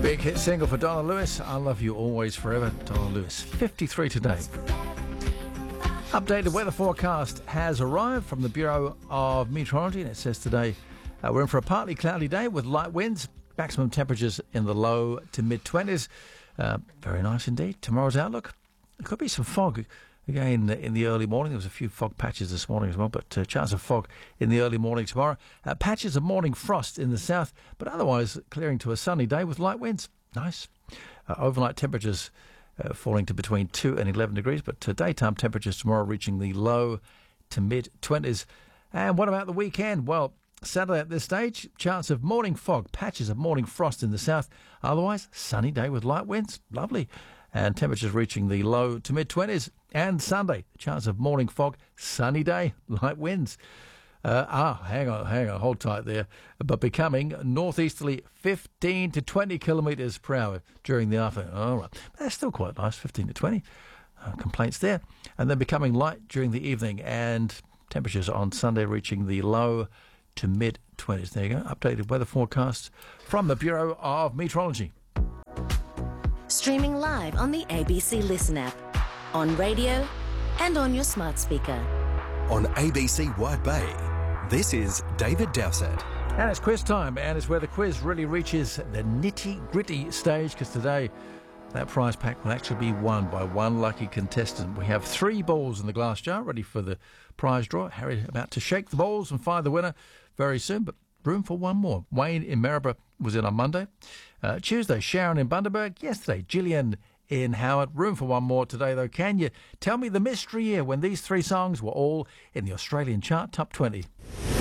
Big hit single for Donna Lewis, I Love You Always Forever. Donna Lewis, 53 today. Updated weather forecast has arrived from the Bureau of Meteorology, and it says today we're in for a partly cloudy day with light winds, maximum temperatures in the low to mid-20s. Very nice indeed. Tomorrow's outlook, there could be some fog again in the early morning. There was a few fog patches this morning as well, but chance of fog in the early morning tomorrow. Patches of morning frost in the south, but otherwise clearing to a sunny day with light winds. Nice. Overnight temperatures falling to between 2 and 11 degrees, but daytime temperatures tomorrow reaching the low to mid-20s. And what about the weekend? Well, Saturday at this stage, chance of morning fog, patches of morning frost in the south. Otherwise, sunny day with light winds. Lovely. And temperatures reaching the low to mid-20s. And Sunday, chance of morning fog, sunny day, light winds. Hang on, hold tight there. But becoming northeasterly 15 to 20 kilometres per hour during the afternoon. All right. That's still quite nice, 15 to 20. Complaints there. And then becoming light during the evening. And temperatures on Sunday reaching the low to mid-20s. There you go. Updated weather forecast from the Bureau of Meteorology. Streaming live on the ABC Listen app, on radio and on your smart speaker. On ABC Wide Bay, this is David Dowsett. And it's quiz time, and it's where the quiz really reaches the nitty-gritty stage, because today that prize pack will actually be won by one lucky contestant. We have 3 balls in the glass jar ready for the prize draw. Harry about to shake the balls and find the winner very soon, but room for one more. Wayne in Maryborough was in on Monday. Tuesday, Sharon in Bundaberg. Yesterday, Gillian in Howard. Room for one more today, though. Can you tell me the mystery year when these 3 songs were all in the Australian chart top 20?